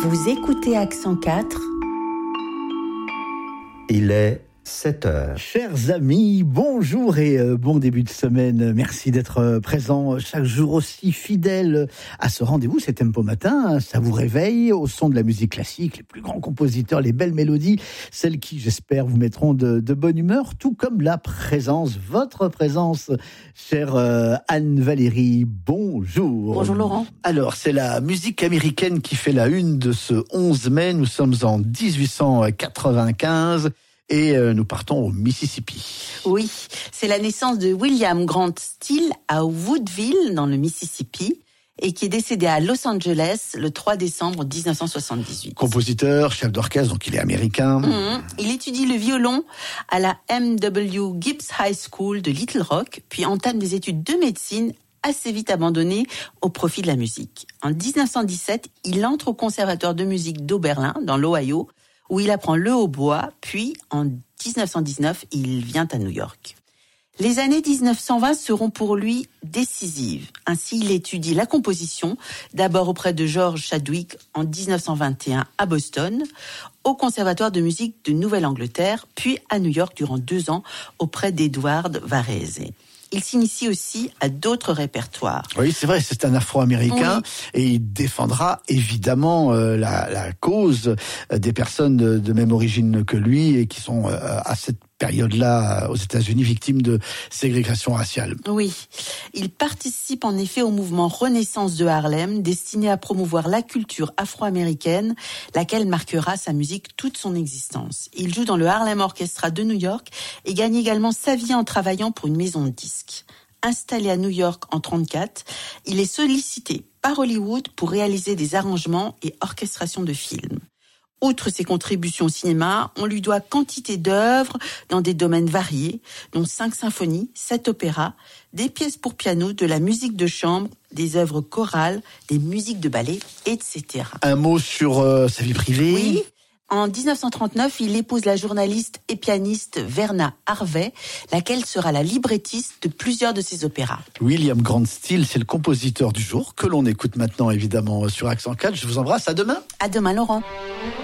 Vous écoutez Accent 4. Il est 7 heures. Chers amis, bonjour et bon début de semaine. Merci d'être présents chaque jour aussi fidèles à ce rendez-vous. C'est Tempo Matin, ça vous réveille au son de la musique classique, les plus grands compositeurs, les belles mélodies, celles qui, j'espère, vous mettront de bonne humeur, tout comme la présence, votre présence, chère Anne-Valérie. Bonjour. Bonjour Laurent. Alors, c'est la musique américaine qui fait la une de ce 11 mai. Nous sommes en 1895. Et nous partons au Mississippi. Oui, c'est la naissance de William Grant Still à Woodville, dans le Mississippi, et qui est décédé à Los Angeles le 3 décembre 1978. Compositeur, chef d'orchestre, donc il est américain. Il étudie le violon à la M.W. Gibbs High School de Little Rock, puis entame des études de médecine assez vite abandonnées au profit de la musique. En 1917, il entre au Conservatoire de musique d'Oberlin, dans l'Ohio, où il apprend le hautbois, puis en 1919, il vient à New York. Les années 1920 seront pour lui décisives. Ainsi, il étudie la composition, d'abord auprès de George Chadwick en 1921 à Boston, au Conservatoire de musique de Nouvelle-Angleterre, puis à New York durant 2 ans auprès d'Edward Varese. Il s'initie aussi à d'autres répertoires. Oui, c'est vrai, c'est un Afro-Américain, et il défendra évidemment la cause des personnes de même origine que lui et qui sont à cette période-là aux États-Unis victimes de ségrégation raciale. Oui, il participe en effet au mouvement Renaissance de Harlem, destiné à promouvoir la culture afro-américaine, laquelle marquera sa musique toute son existence. Il joue dans le Harlem Orchestra de New York et gagne également sa vie en travaillant pour une maison de disques. Installé à New York en 1934, il est sollicité par Hollywood pour réaliser des arrangements et orchestrations de films. Outre ses contributions au cinéma, on lui doit quantité d'œuvres dans des domaines variés, dont 5 symphonies, 7 opéras, des pièces pour piano, de la musique de chambre, des œuvres chorales, des musiques de ballet, etc. Un mot sur sa vie privée. Oui. En 1939, il épouse la journaliste et pianiste Verna Harvey, laquelle sera la librettiste de plusieurs de ses opéras. William Grant Still, c'est le compositeur du jour, que l'on écoute maintenant évidemment sur Accent 4. Je vous embrasse, à demain. À demain Laurent.